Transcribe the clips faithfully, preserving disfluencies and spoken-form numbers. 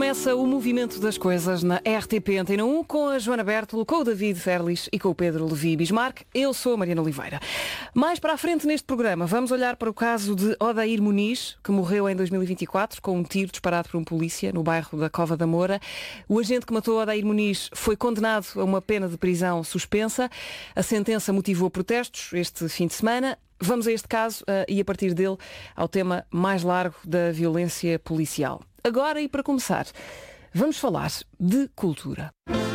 Começa o Movimento das Coisas na R T P Antena um com a Joana Bertolo, com o David Ferlis e com o Pedro Levi Bismarck. Eu sou a Mariana Oliveira. Mais para a frente neste programa vamos olhar para o caso de Odair Muniz, que morreu em dois mil e vinte e quatro com um tiro disparado por um polícia no bairro da Cova da Moura. O agente que matou Odair Muniz foi condenado a uma pena de prisão suspensa. A sentença motivou protestos este fim de semana. Vamos a este caso uh, e a partir dele ao tema mais largo da violência policial. Agora, e para começar, vamos falar de cultura.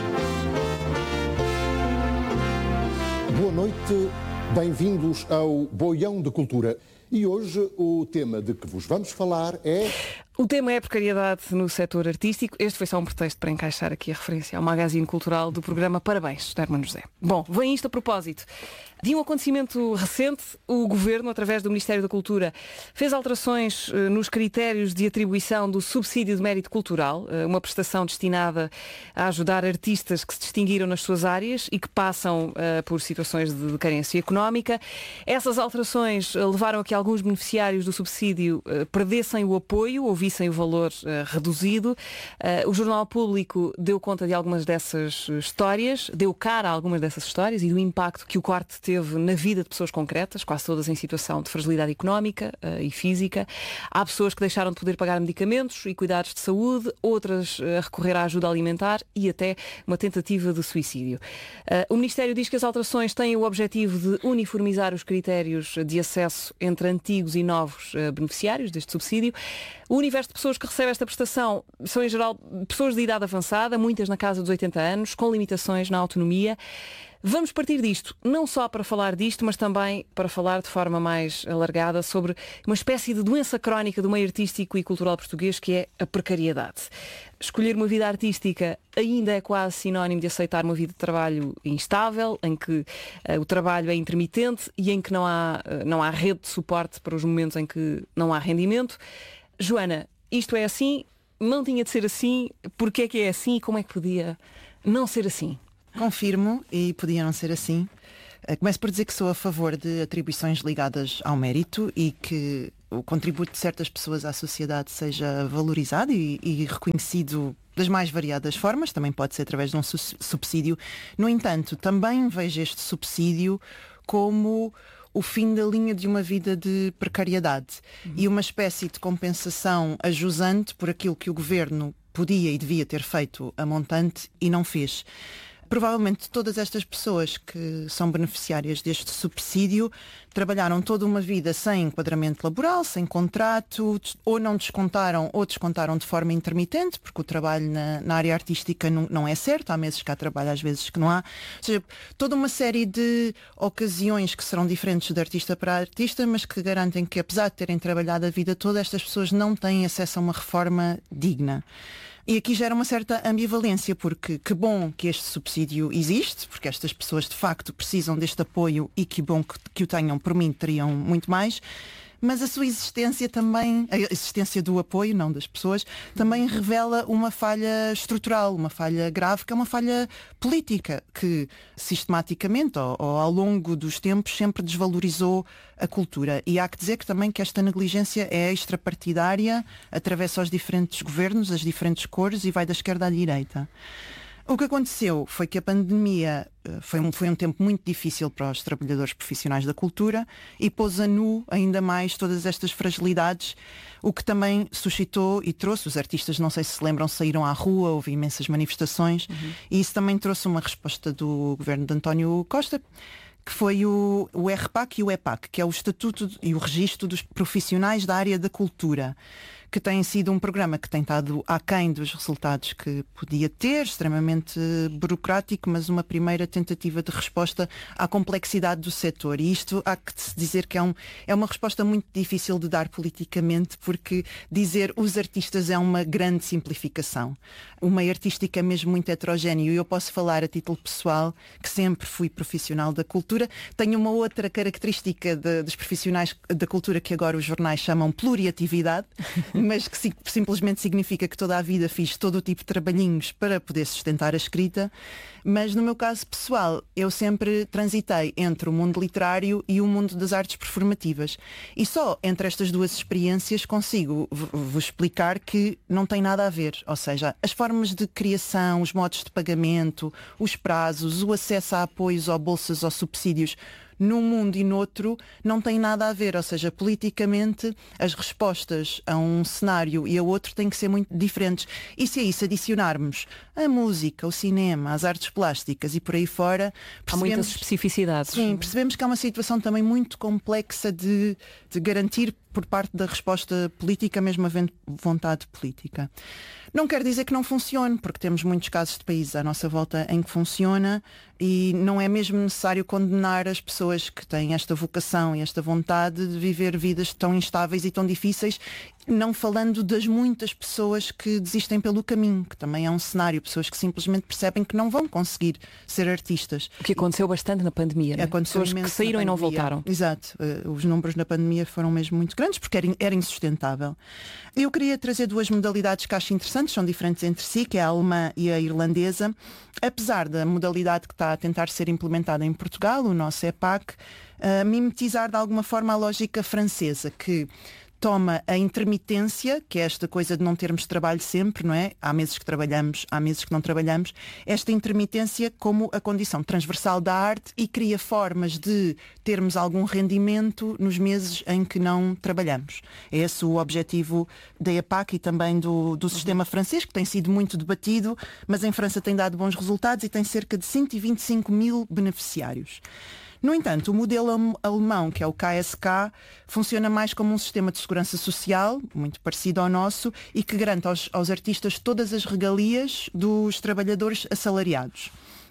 Boa noite, bem-vindos ao Boião de Cultura. E hoje o tema de que vos vamos falar é... O tema é a precariedade no setor artístico. Este foi só um pretexto para encaixar aqui a referência ao magazine cultural do programa Parabéns, de Hermano José. Bom, vem isto a propósito de um acontecimento recente. O Governo, através do Ministério da Cultura, fez alterações uh, nos critérios de atribuição do subsídio de mérito cultural, uh, uma prestação destinada a ajudar artistas que se distinguiram nas suas áreas e que passam uh, por situações de, de carência económica. Essas alterações uh, levaram a que alguns beneficiários do subsídio uh, perdessem o apoio ou vissem o valor uh, reduzido. Uh, o Jornal Público deu conta de algumas dessas histórias, deu cara a algumas dessas histórias e do impacto que o corte teve na vida de pessoas concretas, quase todas em situação de fragilidade económica uh, e física. Há pessoas que deixaram de poder pagar medicamentos e cuidados de saúde, outras uh, a recorrer à ajuda alimentar e até uma tentativa de suicídio. Uh, o Ministério diz que as alterações têm o objetivo de uniformizar os critérios de acesso entre antigos e novos uh, beneficiários deste subsídio. O universo de pessoas que recebe esta prestação são, em geral, pessoas de idade avançada, muitas na casa dos oitenta anos, com limitações na autonomia. Vamos partir disto, não só para falar disto, mas também para falar de forma mais alargada sobre uma espécie de doença crónica do meio artístico e cultural português, que é a precariedade. Escolher uma vida artística ainda é quase sinónimo de aceitar uma vida de trabalho instável, em que uh, o trabalho é intermitente e em que não há, uh, não há rede de suporte para os momentos em que não há rendimento. Joana, isto é assim? Não tinha de ser assim? Porquê é que é assim e como é que podia não ser assim? Confirmo, e podia não ser assim. Começo por dizer que sou a favor de atribuições ligadas ao mérito e que o contributo de certas pessoas à sociedade seja valorizado e, e reconhecido das mais variadas formas, também pode ser através de um su- subsídio. No entanto, também vejo este subsídio como o fim da linha de uma vida de precariedade uhum. e uma espécie de compensação ajusante por aquilo que o Governo podia e devia ter feito a montante e não fez. Provavelmente todas estas pessoas que são beneficiárias deste subsídio trabalharam toda uma vida sem enquadramento laboral, sem contrato, ou não descontaram ou descontaram de forma intermitente, porque o trabalho na, na área artística não, não é certo, há meses que há trabalho, às vezes que não há. Ou seja, toda uma série de ocasiões que serão diferentes de artista para artista, mas que garantem que, apesar de terem trabalhado a vida toda, estas pessoas não têm acesso a uma reforma digna. E aqui gera uma certa ambivalência, porque que bom que este subsídio existe, porque estas pessoas de facto precisam deste apoio e que bom que, que o tenham, por mim teriam muito mais, mas a sua existência também, a existência do apoio, não das pessoas, também revela uma falha estrutural, uma falha grave, que é uma falha política, que sistematicamente ou, ou ao longo dos tempos sempre desvalorizou a cultura. E há que dizer que também que esta negligência é extrapartidária, atravessa os diferentes governos, as diferentes cores e vai da esquerda à direita. O que aconteceu foi que a pandemia foi um, foi um tempo muito difícil para os trabalhadores profissionais da cultura e pôs a nu ainda mais todas estas fragilidades, o que também suscitou e trouxe, os artistas, não sei se se lembram, saíram à rua, houve imensas manifestações uhum. e isso também trouxe uma resposta do governo de António Costa, que foi o, o R P A C e o E P A C, que é o Estatuto e o Registro dos Profissionais da Área da Cultura, que tem sido um programa que tem estado aquém dos resultados que podia ter, extremamente burocrático, mas uma primeira tentativa de resposta à complexidade do setor. E isto há que se dizer que é, um, é uma resposta muito difícil de dar politicamente, porque dizer os artistas é uma grande simplificação. O meio artístico é mesmo muito heterogéneo e eu posso falar a título pessoal, que sempre fui profissional da cultura. Tenho uma outra característica de, dos profissionais da cultura que agora os jornais chamam pluriatividade. mas que sim, simplesmente significa que toda a vida fiz todo o tipo de trabalhinhos para poder sustentar a escrita. Mas no meu caso pessoal, eu sempre transitei entre o mundo literário e o mundo das artes performativas. E só entre estas duas experiências consigo vos explicar que não tem nada a ver. Ou seja, as formas de criação, os modos de pagamento, os prazos, o acesso a apoios ou bolsas ou subsídios num mundo e noutro não tem nada a ver, ou seja, politicamente as respostas a um cenário e a outro têm que ser muito diferentes. E se a isso adicionarmos a música, o cinema, as artes plásticas e por aí fora, há muitas especificidades. Sim, percebemos que há uma situação também muito complexa de, de garantir por parte da resposta política, mesmo havendo vontade política. Não quer dizer que não funcione, porque temos muitos casos de países à nossa volta em que funciona e não é mesmo necessário condenar as pessoas que têm esta vocação e esta vontade de viver vidas tão instáveis e tão difíceis, não falando das muitas pessoas que desistem pelo caminho, que também é um cenário, pessoas que simplesmente percebem que não vão conseguir ser artistas. O que aconteceu bastante na pandemia, né? Pessoas que saíram e não voltaram. Exato, os números na pandemia foram mesmo muito grandes porque era, era insustentável. Eu queria trazer duas modalidades que acho interessantes, são diferentes entre si, que é a alemã e a irlandesa. Apesar da modalidade que está a tentar ser implementada em Portugal, o nosso E P A C, uh, mimetizar de alguma forma a lógica francesa, que toma a intermitência, que é esta coisa de não termos trabalho sempre, não é? Há meses que trabalhamos, há meses que não trabalhamos. Esta intermitência como a condição transversal da arte e cria formas de termos algum rendimento nos meses em que não trabalhamos. É esse o objetivo da E P A C e também do, do sistema francês, que tem sido muito debatido, mas em França tem dado bons resultados e tem cerca de cento e vinte e cinco mil beneficiários. No entanto, o modelo alemão, que é o K S K, funciona mais como um sistema de segurança social, muito parecido ao nosso, e que garante aos, aos artistas todas as regalias dos trabalhadores assalariados.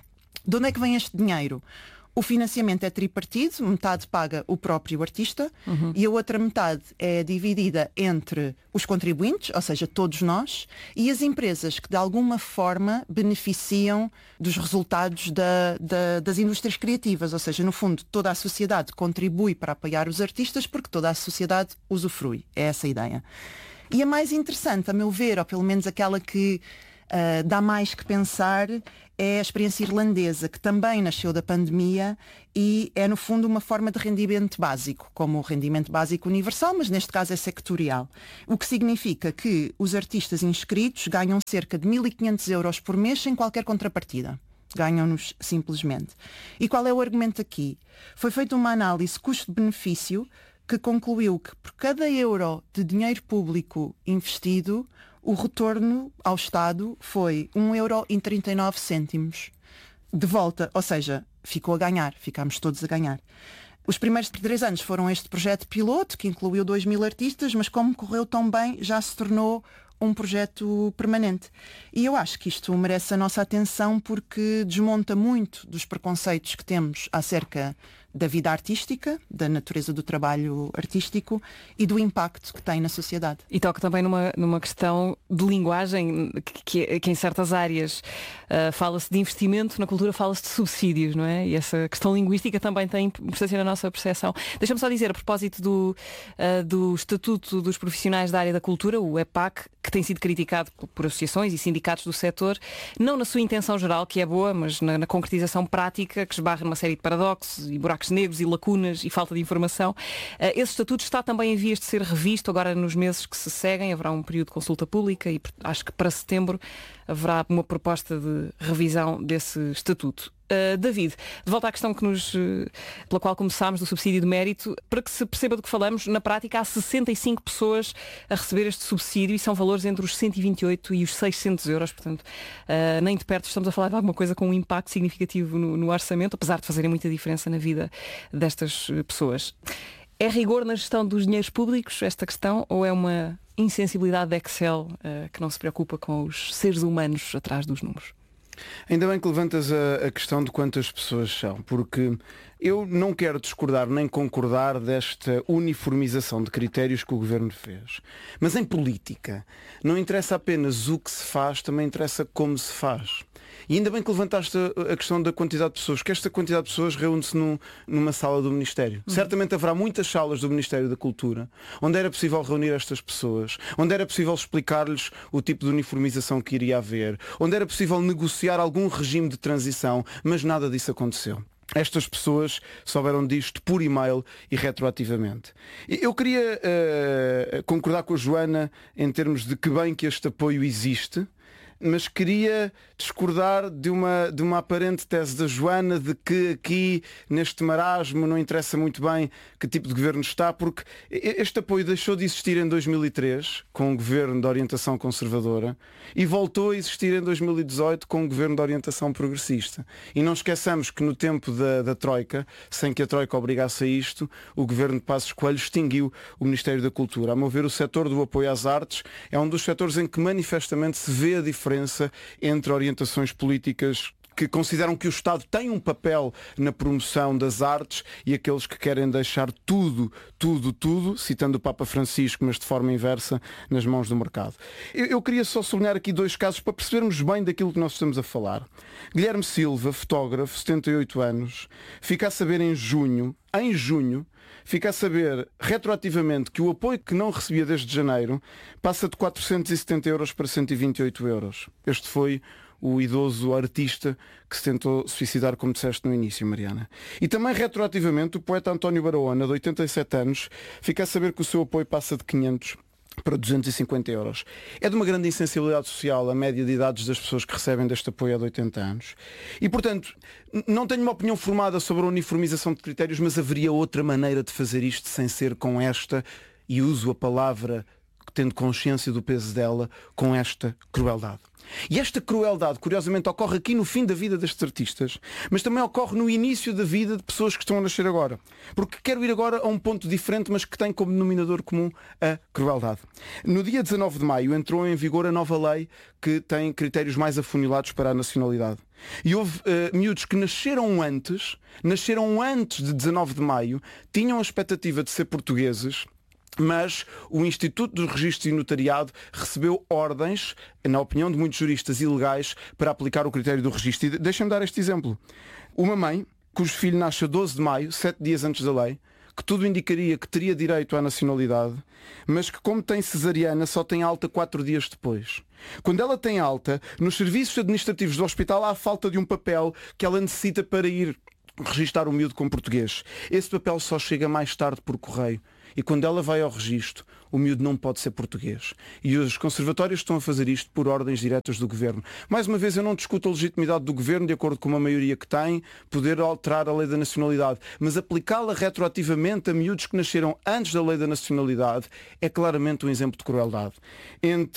De onde é que vem este dinheiro? O financiamento é tripartido, metade paga o próprio artista uhum. e a outra metade é dividida entre os contribuintes, ou seja, todos nós, e as empresas que de alguma forma beneficiam dos resultados da, da, das indústrias criativas, ou seja, no fundo toda a sociedade contribui para apoiar os artistas porque toda a sociedade usufrui. É essa a ideia. E a mais interessante, a meu ver, ou pelo menos aquela que Uh, dá mais que pensar, é a experiência irlandesa, que também nasceu da pandemia e é no fundo uma forma de rendimento básico, como o rendimento básico universal, mas neste caso é sectorial. O que significa que os artistas inscritos ganham cerca de mil e quinhentos euros por mês sem qualquer contrapartida. Ganham-nos simplesmente. E qual é o argumento aqui? Foi feita uma análise custo-benefício que concluiu que por cada euro de dinheiro público investido, o retorno ao Estado foi um euro e trinta e nove cêntimos de volta, ou seja, ficou a ganhar, ficámos todos a ganhar. Os primeiros três anos foram este projeto piloto, que incluiu dois mil artistas, mas como correu tão bem, já se tornou um projeto permanente. E eu acho que isto merece a nossa atenção porque desmonta muito dos preconceitos que temos acerca da vida artística, da natureza do trabalho artístico e do impacto que tem na sociedade. E toca também numa, numa questão de linguagem que, que, que em certas áreas uh, fala-se de investimento, na cultura fala-se de subsídios, não é? E essa questão linguística também tem importância na nossa percepção. Deixa-me só dizer, a propósito do, uh, do Estatuto dos Profissionais da Área da Cultura, o E P A C, que tem sido criticado por associações e sindicatos do setor, não na sua intenção geral, que é boa, mas na, na concretização prática, que esbarra numa série de paradoxos e buracos negros e lacunas e falta de informação. Esse estatuto está também em vias de ser revisto agora nos meses que se seguem. Haverá um período de consulta pública e acho que para setembro haverá uma proposta de revisão desse estatuto. Uh, David, de volta à questão que nos, uh, pela qual começámos, do subsídio de mérito, para que se perceba do que falamos, na prática há sessenta e cinco pessoas a receber este subsídio e são valores entre os cento e vinte e oito e os seiscentos euros, portanto uh, nem de perto estamos a falar de alguma coisa com um impacto significativo no, no orçamento, apesar de fazerem muita diferença na vida destas pessoas. É rigor na gestão dos dinheiros públicos esta questão ou é uma insensibilidade de Excel uh, que não se preocupa com os seres humanos atrás dos números? Ainda bem que levantas a, a questão de quantas pessoas são, porque Eu não quero discordar nem concordar desta uniformização de critérios que o Governo fez. Mas em política não interessa apenas o que se faz, também interessa como se faz. E ainda bem que levantaste a questão da quantidade de pessoas, que esta quantidade de pessoas reúne-se num, numa sala do Ministério. Uhum. Certamente haverá muitas salas do Ministério da Cultura onde era possível reunir estas pessoas, onde era possível explicar-lhes o tipo de uniformização que iria haver, onde era possível negociar algum regime de transição, mas nada disso aconteceu. Estas pessoas souberam disto por e-mail e retroativamente. Eu queria uh, concordar com a Joana em termos de que bem que este apoio existe, mas queria discordar de uma, de uma aparente tese da Joana de que aqui, neste marasmo, não interessa muito bem que tipo de governo está, porque este apoio deixou de existir em dois mil e três, com um governo de orientação conservadora, e voltou a existir em dois mil e dezoito com um governo de orientação progressista. E não esqueçamos que no tempo da, da Troika, sem que a Troika obrigasse a isto, o governo de Passos Coelho extinguiu o Ministério da Cultura. A meu ver, o setor do apoio às artes é um dos setores em que manifestamente se vê a diferença entre orientações políticas que consideram que o Estado tem um papel na promoção das artes e aqueles que querem deixar tudo, tudo, tudo, citando o Papa Francisco, mas de forma inversa, nas mãos do mercado. Eu, eu queria só sublinhar aqui dois casos para percebermos bem daquilo que nós estamos a falar. Guilherme Silva, fotógrafo, setenta e oito anos, fica a saber em junho, em junho, fica a saber retroativamente que o apoio que não recebia desde janeiro passa de quatrocentos e setenta euros para cento e vinte e oito euros. Este foi o idoso artista que se tentou suicidar, como disseste no início, Mariana. E também retroativamente o poeta António Barahona, de oitenta e sete anos, fica a saber que o seu apoio passa de quinhentos para duzentos e cinquenta euros. É de uma grande insensibilidade social a média de idades das pessoas que recebem deste apoio há de oitenta anos. E, portanto, não tenho uma opinião formada sobre a uniformização de critérios, mas haveria outra maneira de fazer isto sem ser com esta, e uso a palavra tendo consciência do peso dela, com esta crueldade. E esta crueldade, curiosamente, ocorre aqui no fim da vida destes artistas, mas também ocorre no início da vida de pessoas que estão a nascer agora. Porque quero ir agora a um ponto diferente, mas que tem como denominador comum a crueldade. No dia dezanove de maio entrou em vigor a nova lei que tem critérios mais afunilados para a nacionalidade. E houve uh, miúdos que nasceram antes, nasceram antes de dezanove de maio, tinham a expectativa de ser portugueses, mas o Instituto do Registro e Notariado recebeu ordens, na opinião de muitos juristas, ilegais para aplicar o critério do registro. E deixem-me dar este exemplo. Uma mãe, cujo filho nasce a doze de maio, sete dias antes da lei, que tudo indicaria que teria direito à nacionalidade, mas que, como tem cesariana, só tem alta quatro dias depois. Quando ela tem alta, nos serviços administrativos do hospital há a falta de um papel que ela necessita para ir registar o miúdo com português. Esse papel só chega mais tarde por correio. E quando ela vai ao registro, o miúdo não pode ser português. E os conservatórios estão a fazer isto por ordens diretas do Governo. Mais uma vez, eu não discuto a legitimidade do Governo, de acordo com uma maioria que tem, poder alterar a lei da nacionalidade. Mas aplicá-la retroativamente a miúdos que nasceram antes da lei da nacionalidade é claramente um exemplo de crueldade. Entre